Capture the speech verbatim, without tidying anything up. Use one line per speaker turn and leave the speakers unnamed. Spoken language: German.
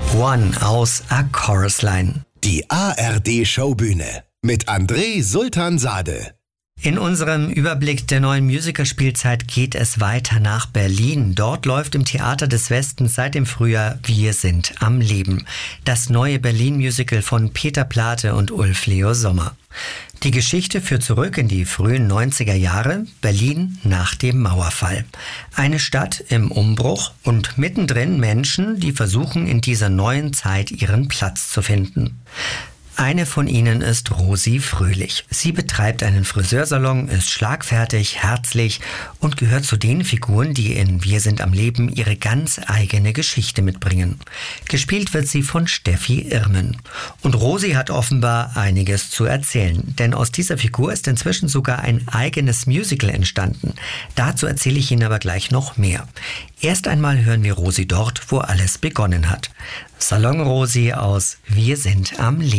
One aus A Chorus Line.
Die A R D-Showbühne mit André Sultan-Sade.
In unserem Überblick der neuen Musical-Spielzeit geht es weiter nach Berlin. Dort läuft im Theater des Westens seit dem Frühjahr Wir sind am Leben. Das neue Berlin-Musical von Peter Plate und Ulf Leo Sommer. Die Geschichte führt zurück in die frühen neunziger Jahre, Berlin nach dem Mauerfall. Eine Stadt im Umbruch und mittendrin Menschen, die versuchen, in dieser neuen Zeit ihren Platz zu finden. Eine von ihnen ist Rosi Fröhlich. Sie betreibt einen Friseursalon, ist schlagfertig, herzlich und gehört zu den Figuren, die in Wir sind am Leben ihre ganz eigene Geschichte mitbringen. Gespielt wird sie von Steffi Irmen. Und Rosi hat offenbar einiges zu erzählen, denn aus dieser Figur ist inzwischen sogar ein eigenes Musical entstanden. Dazu erzähle ich Ihnen aber gleich noch mehr. Erst einmal hören wir Rosi dort, wo alles begonnen hat. Salon Rosi aus Wir sind am Leben.